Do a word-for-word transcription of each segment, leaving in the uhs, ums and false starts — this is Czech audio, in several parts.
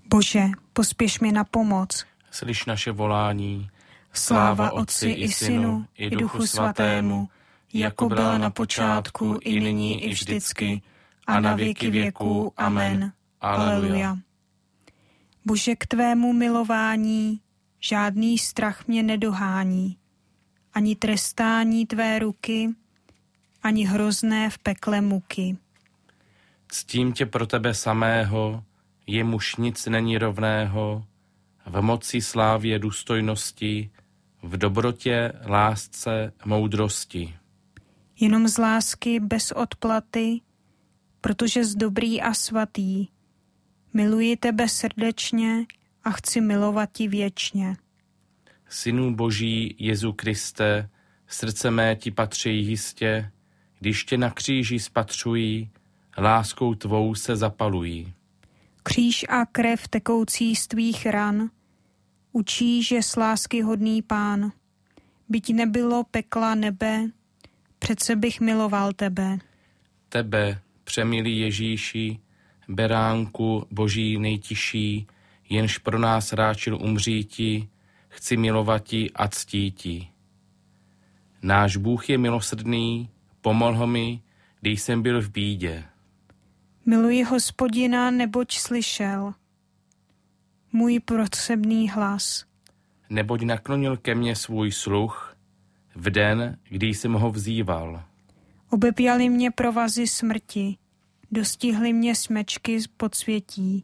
Bože, pospěš mi na pomoc. Slyš naše volání. Sláva Otci i Synu, i Duchu Svatému, jako byla na počátku, i nyní, i vždycky, a na věky věků. Amen. Aleluja. Bože, k tvému milování žádný strach mě nedohání, ani trestání tvé ruky, ani hrozné v pekle muky. Ctím tě pro tebe samého, jemuž nic není rovného, v moci, slávě, důstojnosti, v dobrotě, lásce, moudrosti. Jenom z lásky bez odplaty, protože jsi dobrý a svatý, miluji tebe srdečně a chci milovat ti věčně. Synu Boží Jezu Kriste, srdce mé ti patří jistě, když tě na kříži spatřují, láskou tvou se zapalují. Kříž a krev tekoucí z tvých ran učí, že s lásky hodný Pán. Byť nebylo pekla nebe, přece bych miloval tebe. Tebe, přemilý Ježíši, beránku Boží nejtižší, jenž pro nás ráčil umříti, chci milovati a ctíti. Náš Bůh je milosrdný, pomohl mi, když jsem byl v bídě. Miluji Hospodina, neboť slyšel můj prosebný hlas. Neboť naklonil ke mně svůj sluch v den, kdy jsem ho vzýval. Obepjali mě provazy smrti, dostihly mě smečky z podsvětí.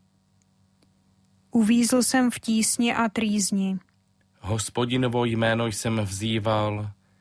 Uvízl jsem v tísni a trýzni. Hospodinovo jméno jsem vzýval,